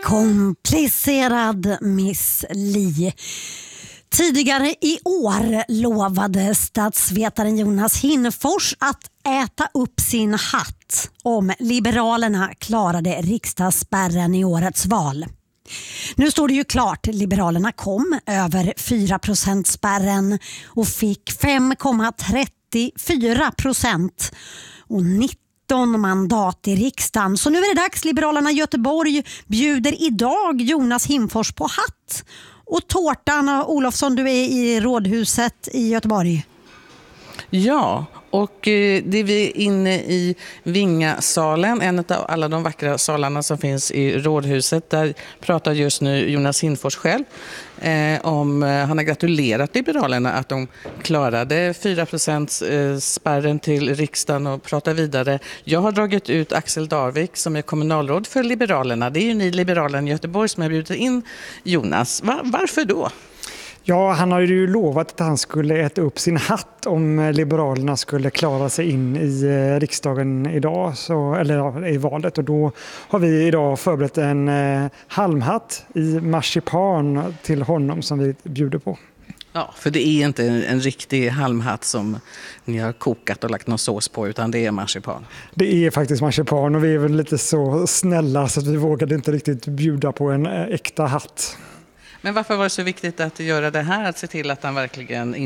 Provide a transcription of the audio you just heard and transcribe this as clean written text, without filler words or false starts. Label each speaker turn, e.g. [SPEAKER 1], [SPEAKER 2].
[SPEAKER 1] Komplicerad Miss Li. Tidigare i år lovade statsvetaren Jonas Hinfors att äta upp sin hatt om Liberalerna klarade riksdagsspärren i årets val. Nu står det ju klart, Liberalerna kom över 4%-spärren och fick 5,34% och 19 mandat i riksdagen. Så nu är det dags. Liberalerna Göteborg bjuder idag Jonas Hinfors på hatt och tårtan. Olofsson, du är i Rådhuset i Göteborg.
[SPEAKER 2] Ja, och det är vi inne i Vingasalen, en av alla de vackra salarna som finns i Rådhuset. Där pratar just nu Jonas Hinfors själv om, han har gratulerat Liberalerna att de klarade 4%-spärren till riksdagen och pratar vidare. Jag har dragit ut Axel Darvik som är kommunalråd för Liberalerna. Det är ju ni Liberalerna i Göteborg som har bjudit in Jonas. Varför då?
[SPEAKER 3] Ja, han har ju lovat att han skulle äta upp sin hatt om Liberalerna skulle klara sig in i riksdagen idag, i valet. Och då har vi idag förberett en halmhatt i marsipan till honom som vi bjuder på.
[SPEAKER 2] Ja, för det är inte en riktig halmhatt som ni har kokat och lagt någon sås på, utan det är marsipan.
[SPEAKER 3] Det är faktiskt marsipan och vi är väl lite så snälla så att vi vågade inte riktigt bjuda på en äkta hatt.
[SPEAKER 2] Men varför var det så viktigt att göra det här, att se till att han verkligen